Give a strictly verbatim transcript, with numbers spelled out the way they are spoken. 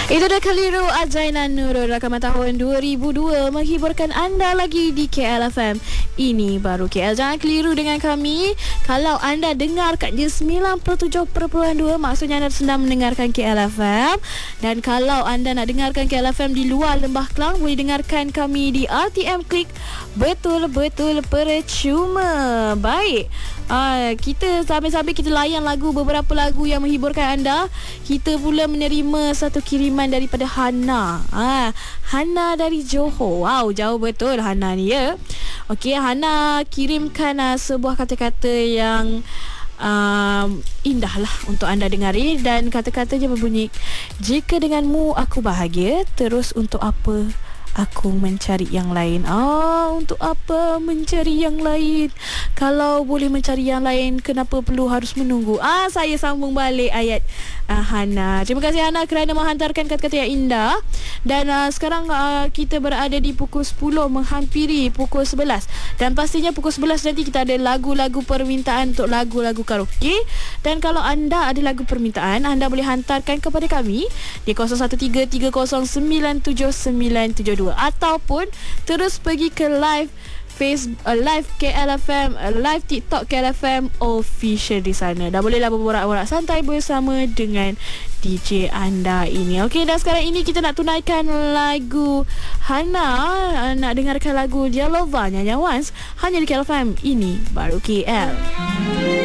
Itu dah keliru Azaina Nurul rakaman tahun dua ribu dua menghiburkan anda lagi di K L F M. Ini baru K L. Jangan keliru dengan kami. Kalau anda dengar kat je sembilan puluh tujuh perpuluhan dua, maksudnya anda sedang mendengarkan K L F M. Dan kalau anda nak dengarkan K L F M di luar Lembah Kelang, boleh dengarkan kami di R T M Klik. Betul-betul percuma. Baik. Uh, kita sambil-sambil kita layan lagu, beberapa lagu yang menghiburkan anda. Kita pula menerima satu kiriman daripada Hana. uh, Hana dari Johor. Wow, jauh betul Hana ni ya. Okey, Hana kirimkan uh, sebuah kata-kata yang um, indah lah untuk anda dengari. Dan kata-katanya berbunyi, jika denganmu aku bahagia, terus untuk apa aku mencari yang lain. Ah, untuk apa mencari yang lain? Kalau boleh mencari yang lain, kenapa perlu harus menunggu? Ah, saya sambung balik ayat ah, Hana. Terima kasih Hana kerana menghantarkan kata-kata yang indah. Dan uh, sekarang uh, kita berada di pukul sepuluh menghampiri pukul sebelas. Dan pastinya pukul sebelas nanti kita ada lagu-lagu permintaan untuk lagu-lagu karaoke. Dan kalau anda ada lagu permintaan, anda boleh hantarkan kepada kami di kosong satu tiga tiga kosong sembilan tujuh sembilan tujuh dua. Ataupun terus pergi ke live Facebook, uh, live K L F M, uh, live TikTok K L F M official di sana. Dah bolehlah berborak-borak santai bersama dengan D J anda ini. Okey, dan sekarang ini kita nak tunaikan lagu Hana, uh, nak dengarkan lagu Dialova, nyanyian Once hanya di K L F M. Ini baru K L.